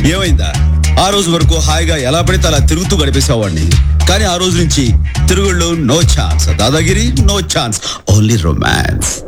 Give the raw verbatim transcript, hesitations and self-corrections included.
ఏమైందా? ఆ రోజు వరకు హాయిగా ఎలా పడితే అలా తిరుగుతూ గడిపేసేవాడిని. కానీ ఆ రోజు నుంచి తిరుగుళ్ళు no chance, dadagiri no chance, only romance.